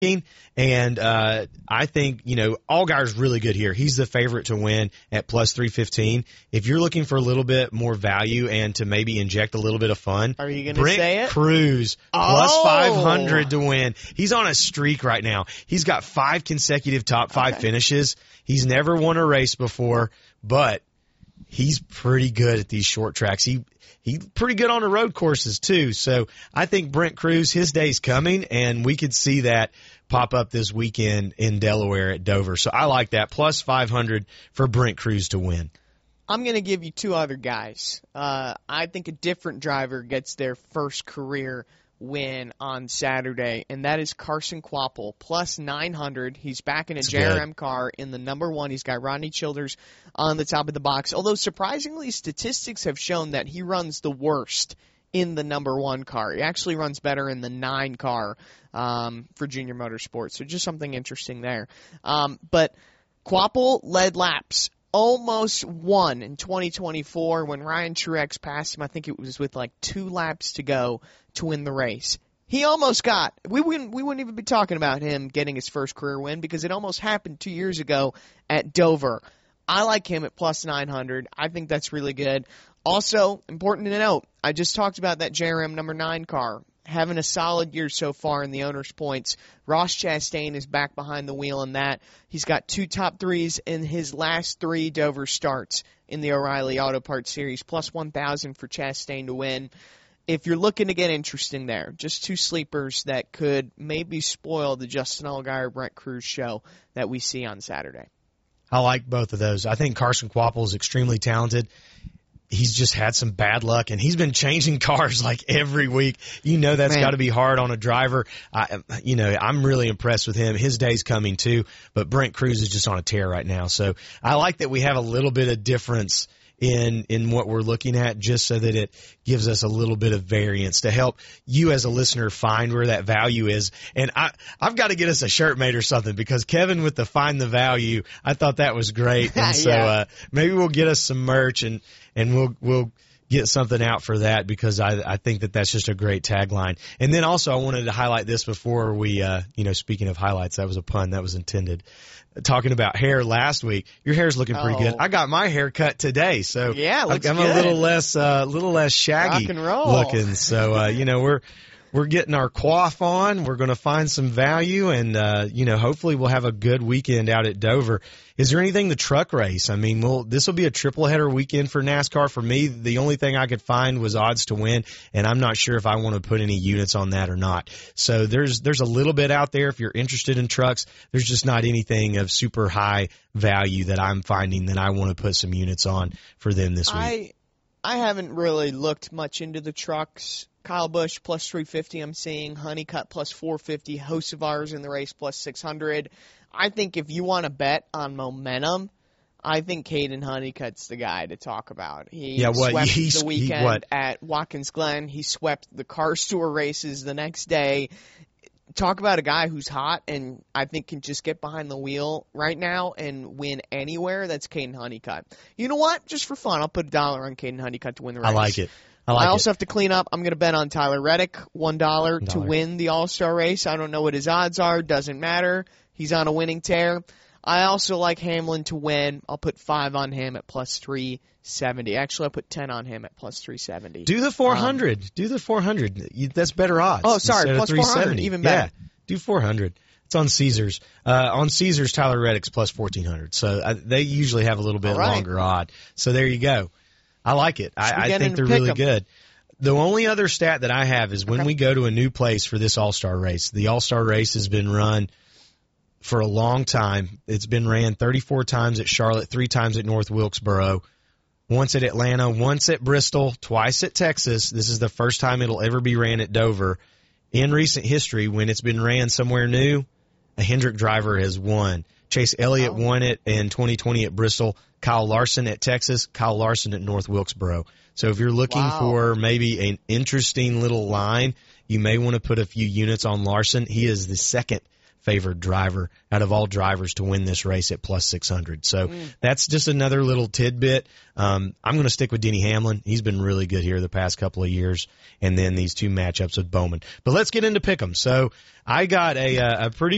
And I think, Allgaier's really good here. He's the favorite to win at plus 315. If you're looking for a little bit more value and to maybe inject a little bit of fun, are you going to say it? Brent Crews plus 500 to win. He's on a streak right now. He's got 5 consecutive top 5 finishes. He's never won a race before, but he's pretty good at these short tracks. He's pretty good on the road courses, too. So I think Brent Crews, his day's coming, and we could see that pop up this weekend in Delaware at Dover. So I like that. Plus 500 for Brent Crews to win. I'm going to give you 2 other guys. I think a different driver gets their first career win on Saturday, and that is Carson Kvapil, plus 900. He's back in a JRM car in the number 1. He's got Rodney Childers on the top of the box, although surprisingly statistics have shown that he runs the worst in the number 1 car. He actually runs better in the 9 car for Junior Motorsports, so just something interesting there. But Kvapil led laps. Almost won in 2024 when Ryan Truex passed him. I think it was with like 2 laps to go to win the race. He almost got. We wouldn't even be talking about him getting his first career win because it almost happened 2 years ago at Dover. I like him at plus 900. I think that's really good. Also, important to note, I just talked about that JRM number 9 car. Having a solid year so far in the owner's points. Ross Chastain is back behind the wheel in that. He's got 2 top 3s in his last 3 Dover starts in the O'Reilly Auto Parts Series, plus 1,000 for Chastain to win. If you're looking to get interesting there, just 2 sleepers that could maybe spoil the Justin Allgaier Brent Crews show that we see on Saturday. I like both of those. I think Carson Kvapil is extremely talented. He's just had some bad luck, and he's been changing cars like every week. That's got to be hard on a driver. I'm really impressed with him. His day's coming too, but Brent Crews is just on a tear right now. So I like that we have a little bit of difference in what we're looking at, just so that it gives us a little bit of variance to help you as a listener find where that value is. And I've got to get us a shirt made or something, because Kevin with the find the value, I thought that was great. And so maybe we'll get us some merch and we'll get something out for that, because I think that that's just a great tagline. And then also I wanted to highlight this before we, speaking of highlights, that was a pun that was intended. Talking about hair last week, your hair's looking pretty good. I got my hair cut today, so I'm good. A little less shaggy rock and roll looking. So we're getting our coif on. We're going to find some value, and hopefully we'll have a good weekend out at Dover. Is there anything the truck race? I mean, this will be a triple header weekend for NASCAR. For me, the only thing I could find was odds to win, and I'm not sure if I want to put any units on that or not. So there's a little bit out there if you're interested in trucks. There's just not anything of super high value that I'm finding that I want to put some units on for them this week. I haven't really looked much into the trucks. Kyle Busch plus 350 I'm seeing. Honeycutt plus 450. Hocevar's in the race plus 600. I think if you want to bet on momentum, I think Caden Honeycutt's the guy to talk about. He swept the weekend at Watkins Glen. He swept the Car Store races the next day. Talk about a guy who's hot and I think can just get behind the wheel right now and win anywhere. That's Caden Honeycutt. You know what? Just for fun, I'll put $1 on Caden Honeycutt to win the race. I like it. I also have to clean up. I'm going to bet on Tyler Reddick, $1 to win the All-Star race. I don't know what his odds are. Doesn't matter. He's on a winning tear. I also like Hamlin to win. I'll put 5 on him at plus 370. Actually, I'll put 10 on him at plus 370. Do the 400. Do the 400. That's better odds. Oh, sorry, plus 400. Even better. Yeah, do 400. It's on Caesars. On Caesars, Tyler Reddick's plus 1,400. So they usually have a little bit longer odd. So there you go. I like it. I think they're really good. The only other stat that I have is when we go to a new place for this All-Star race. The All-Star race has been run for a long time. It's been ran 34 times at Charlotte, 3 times at North Wilkesboro, once at Atlanta, once at Bristol, twice at Texas. This is the first time it'll ever be ran at Dover. In recent history, when it's been ran somewhere new, a Hendrick driver has won. Chase Elliott won it in 2020 at Bristol. Kyle Larson at Texas. Kyle Larson at North Wilkesboro. So if you're looking for maybe an interesting little line, you may want to put a few units on Larson. He is the second favored driver out of all drivers to win this race at plus 600. So that's just another little tidbit. I'm going to stick with Denny Hamlin. He's been really good here the past couple of years. And then these 2 matchups with Bowman. But let's get into Pick'em. So I got a pretty